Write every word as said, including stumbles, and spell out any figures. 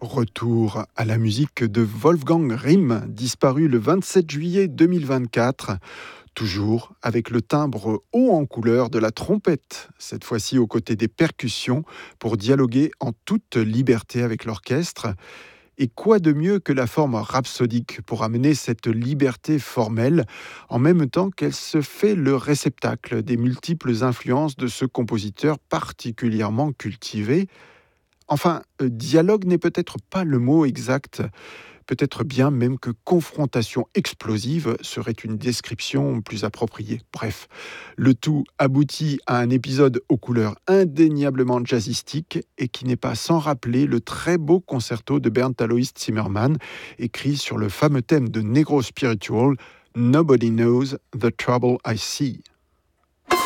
Retour à la musique de Wolfgang Rihm, disparu le vingt-sept juillet deux mille vingt-quatre, toujours avec le timbre haut en couleur de la trompette, cette fois-ci aux côtés des percussions, pour dialoguer en toute liberté avec l'orchestre. Et quoi de mieux que la forme rhapsodique pour amener cette liberté formelle, en même temps qu'elle se fait le réceptacle des multiples influences de ce compositeur particulièrement cultivé. Enfin, euh, dialogue n'est peut-être pas le mot exact. Peut-être bien même que confrontation explosive serait une description plus appropriée. Bref, le tout aboutit à un épisode aux couleurs indéniablement jazzistiques et qui n'est pas sans rappeler le très beau concerto de Bernd Alois Zimmermann, écrit sur le fameux thème de Negro Spiritual, Nobody Knows the Trouble I See.